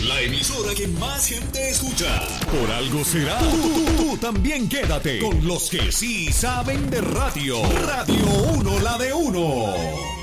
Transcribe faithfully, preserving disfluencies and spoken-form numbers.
la emisora que más gente escucha. Por algo será. Tú, tú, tú, tú también quédate con los que sí saben de radio. Radio uno, la de uno.